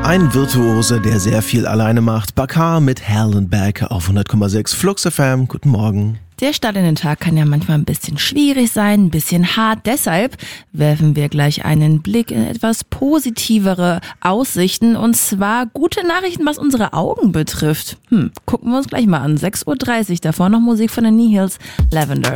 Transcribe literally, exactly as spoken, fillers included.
Ein Virtuose, der sehr viel alleine macht. Bakar mit Hell and Back auf hundert Komma sechs Flux F M. Guten Morgen. Der Start in den Tag kann ja manchmal ein bisschen schwierig sein, ein bisschen hart. Deshalb werfen wir gleich einen Blick in etwas positivere Aussichten. Und zwar gute Nachrichten, was unsere Augen betrifft. Hm, gucken wir uns gleich mal an. sechs Uhr dreißig, davor noch Musik von den Nihils, Lavender.